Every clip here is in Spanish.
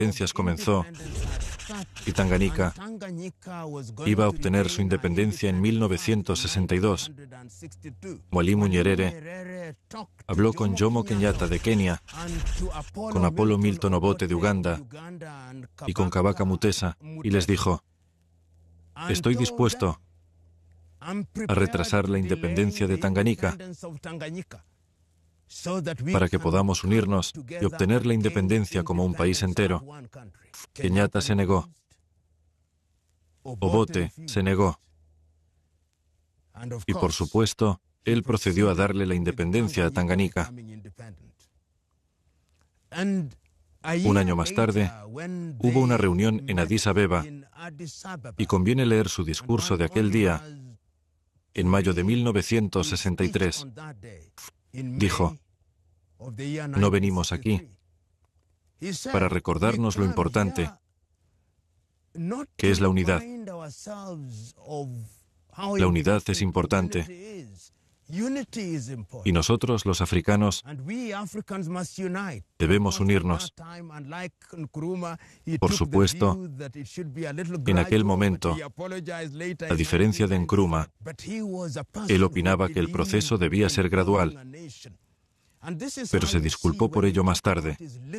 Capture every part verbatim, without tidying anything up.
independencias comenzó y Tanganica iba a obtener su independencia en mil novecientos sesenta y dos. Mwalimu Nyerere habló con Jomo Kenyatta de Kenia, con Apollo Milton Obote de Uganda y con Kabaka Mutesa y les dijo: estoy dispuesto a retrasar la independencia de Tanganica para que podamos unirnos y obtener la independencia como un país entero. Kenyatta se negó. Obote se negó. Y por supuesto, él procedió a darle la independencia a Tanganica. Un año más tarde, hubo una reunión en Addis Abeba y conviene leer su discurso de aquel día, en mayo de mil novecientos sesenta y tres. Dijo: no venimos aquí para recordarnos lo importante que es la unidad. La unidad es importante. Y nosotros, los africanos, debemos unirnos. Por supuesto, en aquel momento, a diferencia de Nkrumah, él opinaba que el proceso debía ser gradual, pero se disculpó por ello más tarde,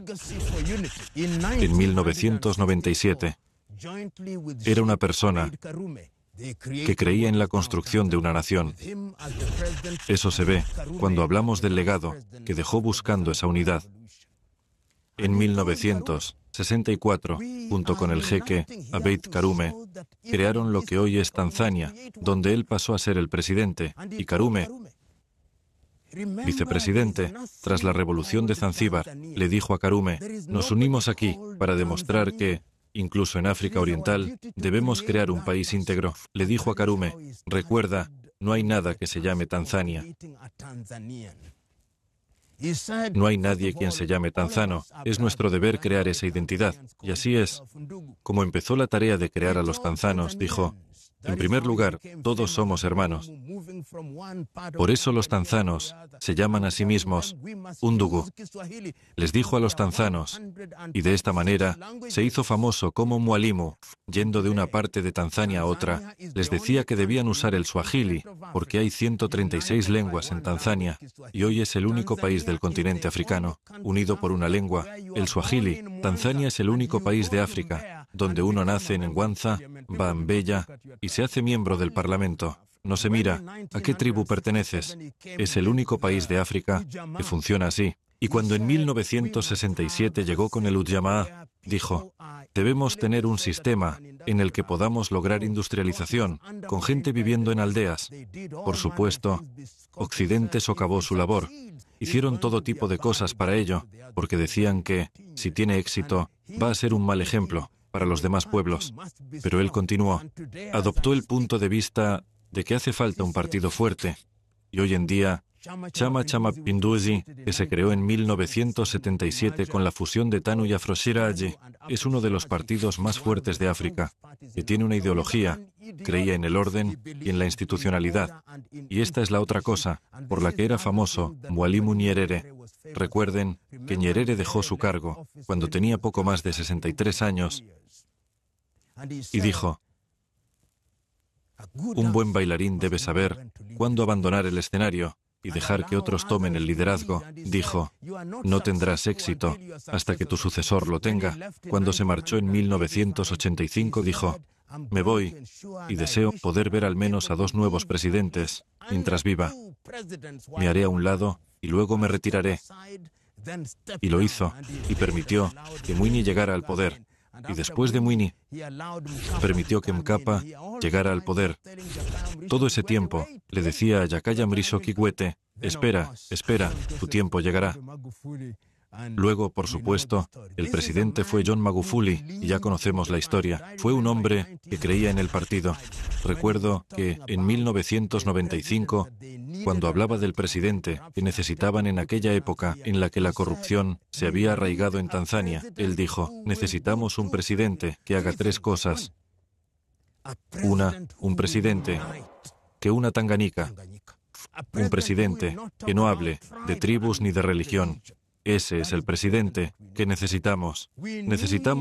en mil novecientos noventa y siete. Era una persona que creía en la construcción de una nación. Eso se ve cuando hablamos del legado que dejó buscando esa unidad. En mil novecientos sesenta y cuatro, junto con el jeque Abeid Karume, crearon lo que hoy es Tanzania, donde él pasó a ser el presidente, y Karume, vicepresidente, tras la revolución de Zanzíbar, le dijo a Karume: nos unimos aquí para demostrar que, incluso en África Oriental, debemos crear un país íntegro. Le dijo a Karume: recuerda, no hay nada que se llame Tanzania. No hay nadie quien se llame tanzano. Es nuestro deber crear esa identidad. Y así es. Como empezó la tarea de crear a los tanzanos, dijo: en primer lugar, todos somos hermanos. Por eso los tanzanos se llaman a sí mismos Undugu. Les dijo a los tanzanos, y de esta manera se hizo famoso como Mwalimu, yendo de una parte de Tanzania a otra, les decía que debían usar el Swahili, porque hay ciento treinta y seis lenguas en Tanzania, y hoy es el único país del continente africano, unido por una lengua, el Swahili. Tanzania es el único país de África, donde uno nace en Nwanza, va a Mbeya y se hace miembro del Parlamento. No se mira a qué tribu perteneces. Es el único país de África que funciona así. Y cuando en mil novecientos sesenta y siete llegó con el Ujamaa, dijo: debemos tener un sistema en el que podamos lograr industrialización, con gente viviendo en aldeas. Por supuesto, Occidente socavó su labor. Hicieron todo tipo de cosas para ello, porque decían que, si tiene éxito, va a ser un mal ejemplo para los demás pueblos. Pero él continuó. Adoptó el punto de vista de que hace falta un partido fuerte. Y hoy en día, Chama Cha Mapinduzi, que se creó en mil novecientos setenta y siete con la fusión de TANU y Afroshirazi, es uno de los partidos más fuertes de África, que tiene una ideología, creía en el orden y en la institucionalidad. Y esta es la otra cosa, por la que era famoso Mwalimu Nyerere. Recuerden que Nyerere dejó su cargo cuando tenía poco más de sesenta y tres años y dijo: un buen bailarín debe saber cuándo abandonar el escenario y dejar que otros tomen el liderazgo. Dijo: no tendrás éxito hasta que tu sucesor lo tenga. Cuando se marchó en mil novecientos ochenta y cinco dijo: me voy y deseo poder ver al menos a dos nuevos presidentes mientras viva. Me haré a un lado y luego me retiraré. Y lo hizo y permitió que Mwinyi llegara al poder. Y después de Mwinyi, permitió que Mkapa llegara al poder. Todo ese tiempo le decía a Jakaya Mrisho Kikwete: espera, espera, tu tiempo llegará. Luego, por supuesto, el presidente fue John Magufuli, y ya conocemos la historia. Fue un hombre que creía en el partido. Recuerdo que en mil novecientos noventa y cinco, cuando hablaba del presidente que necesitaban en aquella época en la que la corrupción se había arraigado en Tanzania, él dijo: necesitamos un presidente que haga tres cosas. Una, un presidente que una Tanganica. Un presidente que no hable de tribus ni de religión. Ese es el presidente que necesitamos. Necesitamos